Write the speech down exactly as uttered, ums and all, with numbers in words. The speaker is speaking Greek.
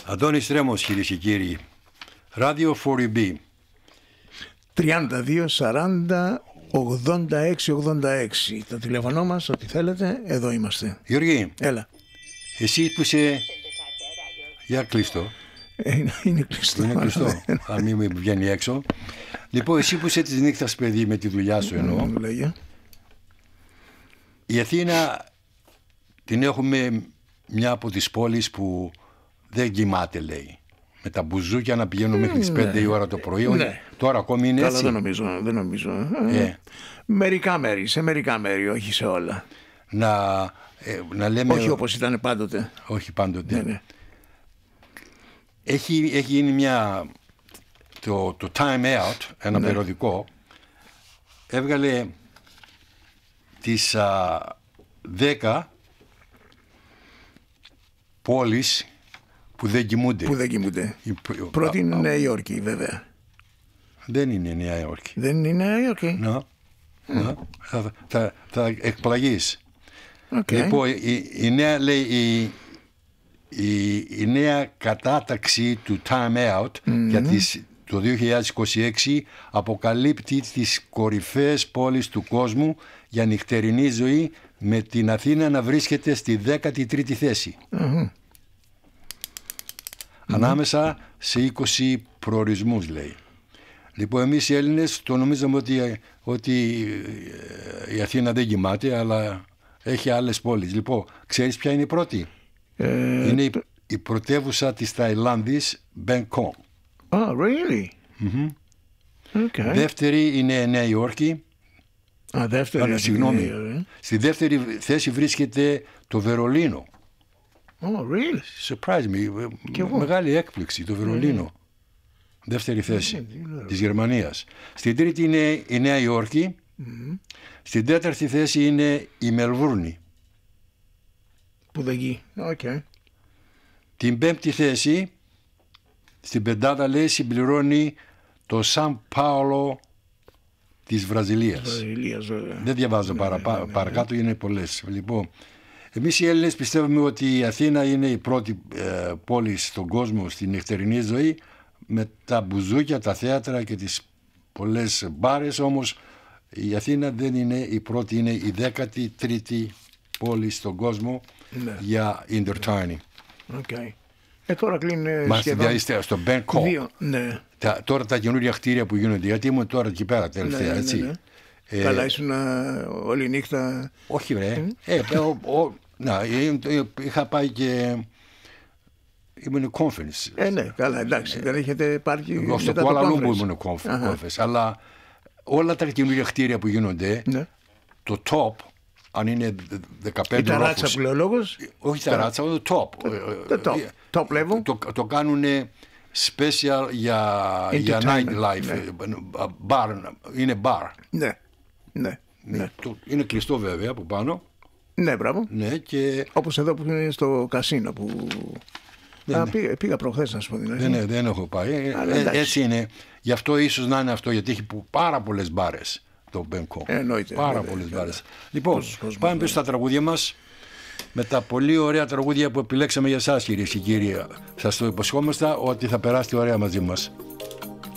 Αντώνης Τρέμος, κυρίες και κύριοι. Radio φορ μπι. τριάντα δύο σαράντα ογδόντα έξι ογδόντα έξι. Το τηλέφωνο μας, ό,τι θέλετε, εδώ είμαστε. Γιώργη, Έλα. εσύ που είσαι... Για κλείστο. Ε, είναι, είναι κλειστό. Είναι κλειστό. Αν μην μου βγαίνει έξω. Λοιπόν, εσύ που είσαι της νύχτας παιδί με τη δουλειά σου εννοώ. Mm, λέγε. Η Αθήνα την έχουμε μια από τις πόλεις που δεν κοιμάται, λέει. Με τα μπουζούκια να πηγαίνουν μέχρι τις πέντε η ώρα το πρωί. Ναι. Τώρα ακόμη είναι Καλά, έτσι. δεν νομίζω. Δεν νομίζω. Ε. Μερικά μέρη, σε μερικά μέρη, όχι σε όλα. Να, ε, να λέμε... Όχι όπως ήταν πάντοτε. Όχι πάντοτε. Ναι, ναι. Έχει, έχει γίνει μια... Το, το Time Out, ένα ναι. περιοδικό, έβγαλε τις α, δέκα πόλεις που δεν κοιμούνται. Που δεν κοιμούνται. Η, Πρώτη είναι η Νέα Υόρκη, βέβαια. Δεν είναι η Νέα Υόρκη. Δεν είναι η Νέα Υόρκη. No. Mm. No. Θα, θα, θα εκπλαγείς. Okay. Λοιπόν, η, η νέα, λέει, η, η, η νέα κατάταξη του Time Out mm-hmm. για τις, το δύο χιλιάδες είκοσι έξι αποκαλύπτει τις κορυφαίες πόλεις του κόσμου για νυχτερινή ζωή, με την Αθήνα να βρίσκεται στη δέκατη τρίτη θέση. Mm-hmm. Ανάμεσα σε είκοσι προορισμούς, λέει. Λοιπόν, εμείς οι Έλληνες το νομίζαμε ότι, ότι η Αθήνα δεν κοιμάται, αλλά έχει άλλες πόλεις. Λοιπόν, ξέρεις ποια είναι η πρώτη? Ε, είναι η, η πρωτεύουσα της Ταϊλάνδης, Μπενκόκ. Oh, really? Mm-hmm. Okay. Δεύτερη είναι η Νέα Υόρκη. Α, δεύτερη. Άρα, συγγνώμη. Στη δεύτερη θέση βρίσκεται το Βερολίνο. Oh, really? Surprise me. Μεγάλη έκπληξη, το Βερολίνο. Mm. Δεύτερη θέση mm. της Γερμανίας. Στην τρίτη είναι η Νέα Υόρκη. Mm. Στην τέταρτη θέση είναι η Μελβούρνη. Που δεν γη. Okay. Την πέμπτη θέση, στην πεντάδα, λέει, συμπληρώνει το Σαν Πάολο της Βραζιλίας. Βραζιλίας, βέβαια. Δεν διαβάζω ναι, παρα, ναι, ναι, παρακάτω, ναι. Είναι πολλές. Λοιπόν, εμείς οι Έλληνες πιστεύουμε ότι η Αθήνα είναι η πρώτη ε, πόλη στον κόσμο στην νυχτερινή ζωή, με τα μπουζούκια, τα θέατρα και τις πολλές μπάρες. Όμως η Αθήνα δεν είναι η πρώτη, είναι η δέκατη τρίτη πόλη στον κόσμο ναι. για entertaining. Okay. Ε, τώρα κλείνει Μα σχεδόν στο Μπενκόκ. Ναι. Τα, τώρα τα καινούργια κτίρια που γίνονται, γιατί ήμουν τώρα εκεί πέρα τελευταία, ναι, έτσι. Ναι, ναι. Ε, Καλά, ήσουν όλη νύχτα. Όχι, βρε. ε, ε, ο, ο, να, είχα πάει και ήμουν conference. Ε, ναι, καλά, εντάξει, ε, δεν έχετε πάρει. Εγώ στο Κουάλα Λούμπου ήμουν conference, αλλά όλα τα καινούργια κτίρια που γίνονται, ναι. το top, αν είναι δεκαπέντε όροφους. Η ταράτσα που λέει ο λόγος. Όχι ταράτσα, το top. Το top, top level. Το, το κάνουν special για, για nightlife. Ναι. Bar, είναι bar. Ναι, ναι. ναι. Το, είναι κλειστό βέβαια από πάνω. Ναι, μπράβο. Ναι, και... Όπως εδώ που είναι στο κασίνο που... Ναι, Α, ναι. Πήγα, πήγα προχθές να σου πω δηλαδή. Δεν, ναι, δεν έχω πάει. Ε, έτσι είναι. Γι' αυτό ίσως να είναι αυτό, γιατί έχει πάρα πολλές μπάρες το Μπενκόκ. Εννοείται. Πάρα πολλές μπάρες. Λοιπόν, πάμε πίσω στα τραγούδια μας. Με τα πολύ ωραία τραγούδια που επιλέξαμε για εσάς, κυρίες και κύριοι. Σας το υποσχόμαστε ότι θα περάσετε ωραία μαζί μας.